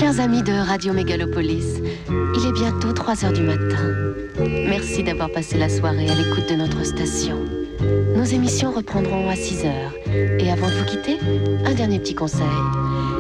Chers amis de Radio Mégalopolis, il est bientôt 3 heures du matin. Merci d'avoir passé la soirée à l'écoute de notre station. Nos émissions reprendront à 6 heures. Et avant de vous quitter, un dernier petit conseil.